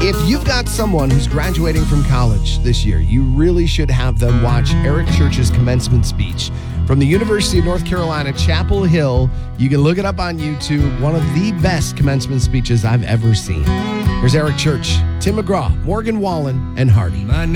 If you've got someone who's graduating from college this year, you really should have them watch Eric Church's commencement speech from the University of North Carolina, Chapel Hill. You can look it up on YouTube. One of the best commencement speeches I've ever seen. Here's Eric Church, Tim McGraw, Morgan Wallen, and Hardy.